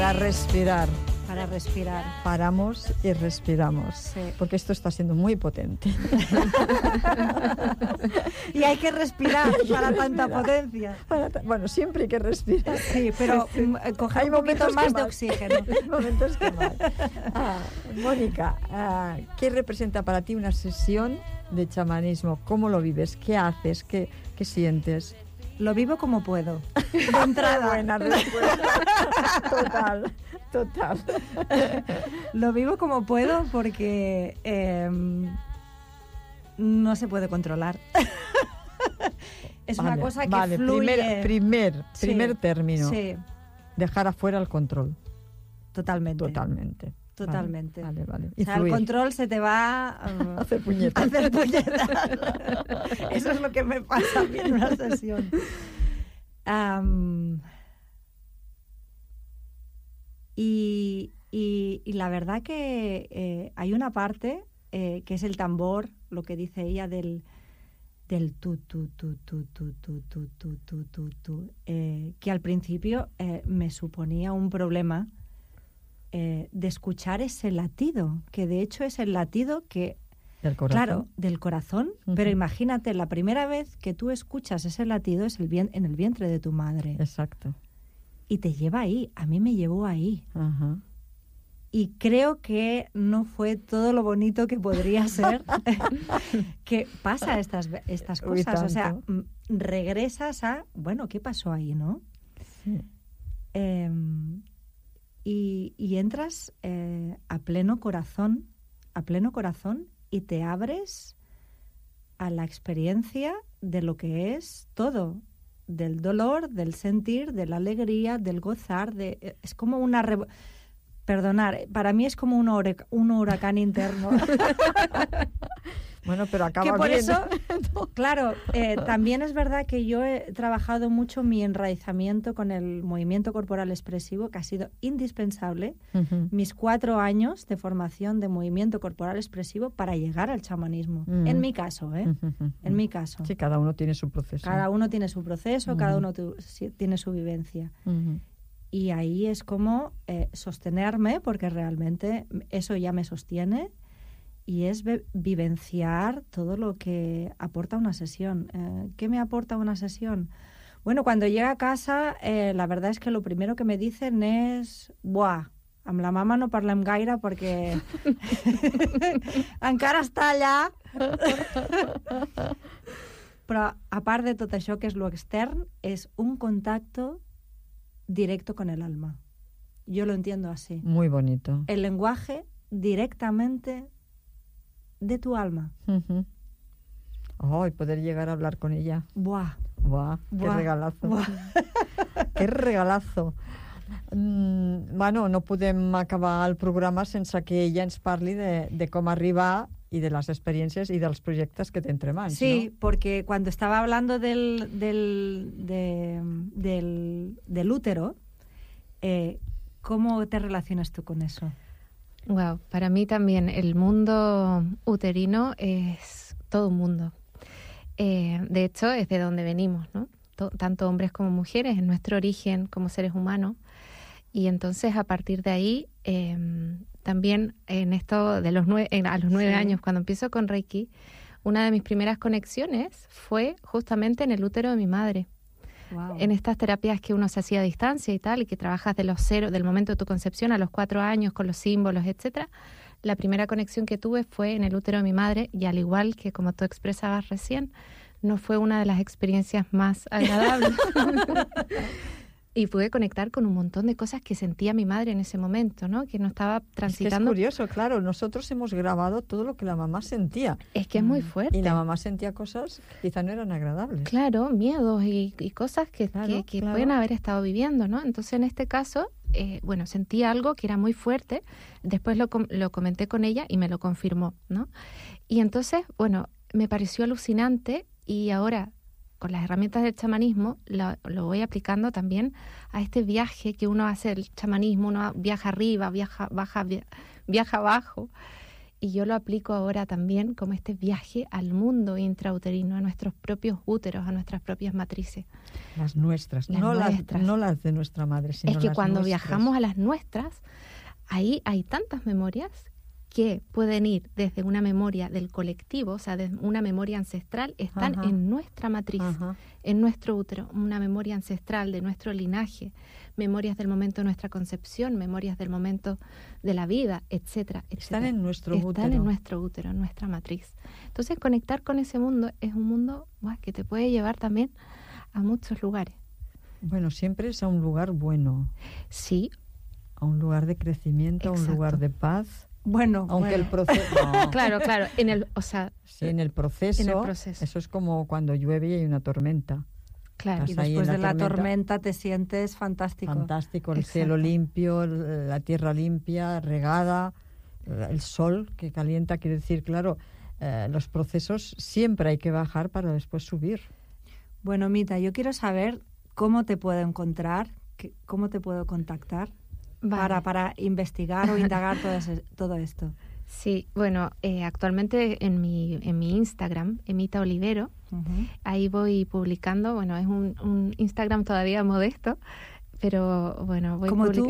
para respirar. Para respirar. Paramos y respiramos. Sí. Porque esto está siendo muy potente. Y hay que respirar para tanta potencia. Bueno, siempre hay que respirar. Sí, pero coger Hay un poquito momentos más que de oxígeno. Hay momentos que más. Mónica, ¿qué representa para ti una sesión de chamanismo? ¿Cómo lo vives? ¿Qué haces? ¿Qué sientes? Lo vivo como puedo. De entrada. Buena respuesta. Total. Lo vivo como puedo porque no se puede controlar. Es una cosa que fluye. Primer término. Sí. Dejar afuera el control. Totalmente. Vale. O sea, el control se te va a hacer puñetas. Eso es lo que me pasa a mí en una sesión. Y la verdad que hay una parte que es el tambor, lo que dice ella del tu, que al principio me suponía un problema de escuchar ese latido, que de hecho es el latido que... ¿Del corazón? Claro, del corazón, pero imagínate, la primera vez que tú escuchas ese latido es en el vientre de tu madre. Exacto. Y te lleva ahí, a mí me llevó ahí. Ajá. Y creo que no fue todo lo bonito que podría ser que pasa estas cosas. O sea, regresas a, bueno, ¿qué pasó ahí, no? Sí. Y entras a pleno corazón y te abres a la experiencia de lo que es todo, del dolor, del sentir, de la alegría, del gozar, es como una... Perdonar, para mí es como un huracán interno. Bueno, pero acaba que por bien. eso, claro, también es verdad que yo he trabajado mucho mi enraizamiento con el movimiento corporal expresivo, que ha sido indispensable, mis 4 años de formación de movimiento corporal expresivo para llegar al chamanismo. En mi caso, en mi caso. Sí, cada uno tiene su proceso. Cada uno tiene su proceso, cada uno tiene su vivencia. Y ahí es como sostenerme, porque realmente eso ya me sostiene, y es vivenciar todo lo que aporta una sesión. ¿Qué me aporta una sesión? Bueno, cuando llega a casa, la verdad es que lo primero que me dicen es «Buah, amb la mama no parlem gaire perquè encara està allà». Però a part de tot això, que és lo extern, és un contacto directo con el alma. Yo lo entiendo así. Muy bonito. El lenguaje directamente de tu alma. Oh, y poder llegar a hablar con ella. Buah. Qué regalazo. Buah. Qué regalazo. Bueno, no podem acabar el programa sense que ella ens parli de com arribar y de las experiencias y de los proyectos que te entre mans, sí, ¿no? Porque cuando estaba hablando del útero, ¿cómo te relacionas tú con eso? Wow, para mí también el mundo uterino es todo un mundo. De hecho, es de donde venimos, ¿no? Tanto hombres como mujeres, en nuestro origen como seres humanos. Y entonces, a partir de ahí, también en esto de a los 9 años, cuando empiezo con Reiki, una de mis primeras conexiones fue justamente en el útero de mi madre. Wow. En estas terapias que uno se hacía a distancia y tal, y que trabajas del momento de tu concepción a los 4 años con los símbolos, etcétera. La primera conexión que tuve fue en el útero de mi madre, y al igual que como tú expresabas recién, no fue una de las experiencias más agradables. Y pude conectar con un montón de cosas que sentía mi madre en ese momento, ¿no? Que no estaba transitando. Es que es curioso, claro. Nosotros hemos grabado todo lo que la mamá sentía. Es que es muy fuerte. Y la mamá sentía cosas que quizá no eran agradables. Claro, miedos y cosas que pueden haber estado viviendo, ¿no? Entonces, en este caso, sentí algo que era muy fuerte. Después lo comenté con ella y me lo confirmó, ¿no? Y entonces, me pareció alucinante, y ahora, con las herramientas del chamanismo, lo voy aplicando también a este viaje que uno hace del chamanismo. Uno viaja arriba, viaja abajo, Y yo lo aplico ahora también como este viaje al mundo intrauterino, a nuestros propios úteros, a nuestras propias matrices. Las nuestras, no las de nuestra madre, sino es que las cuando nuestras. viajamos a las nuestras, ahí hay tantas memorias que pueden ir desde una memoria del colectivo, o sea, de una memoria ancestral, están en nuestra matriz, en nuestro útero, una memoria ancestral de nuestro linaje, memorias del momento de nuestra concepción, memorias del momento de la vida, etcétera, etcétera. Están en nuestro útero. Están en nuestro útero, en nuestra matriz. Entonces, conectar con ese mundo es un mundo que te puede llevar también a muchos lugares. Bueno, siempre es a un lugar bueno. Sí. A un lugar de crecimiento, a un lugar de paz. Bueno, aunque el proceso... No. Claro, en el proceso, eso es como cuando llueve y hay una tormenta. Claro. Estás y después de la tormenta te sientes fantástico. Fantástico, el cielo limpio, la tierra limpia, regada, el sol que calienta, quiere decir, claro, los procesos siempre hay que bajar para después subir. Bueno, Mita, yo quiero saber cómo te puedo encontrar, cómo te puedo contactar. Vale. Para investigar o indagar todo esto. Sí, bueno, actualmente en mi Instagram, Emita Olivero, ahí voy publicando, bueno, es un Instagram todavía modesto, pero bueno, voy publicando.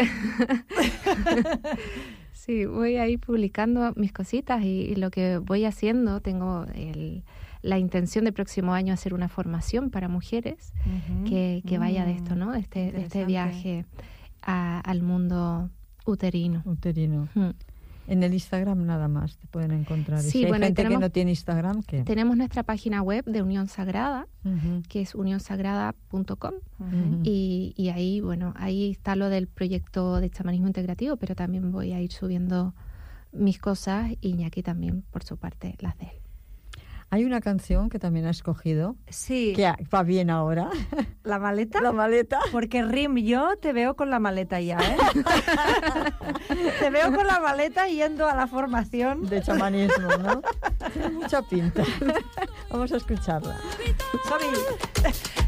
Sí, voy ahí publicando mis cositas y lo que voy haciendo, tengo la intención de próximo año hacer una formación para mujeres que vaya de esto, ¿no? De este viaje al mundo uterino. En el Instagram nada más te pueden encontrar. Sí, y si hay gente que no tiene Instagram, ¿qué? Tenemos nuestra página web de Unión Sagrada, que es unionsagrada.com, y ahí, bueno, ahí está lo del proyecto de chamanismo integrativo, pero también voy a ir subiendo mis cosas y Iñaki también, por su parte, las de él. Hay una canción que también ha escogido. Sí. Que va bien ahora. ¿La maleta? La maleta. Porque Rim, yo te veo con la maleta ya, ¿eh? Te veo con la maleta yendo a la formación. De chamanismo, ¿no? Tiene mucha pinta. Vamos a escucharla. Sorry.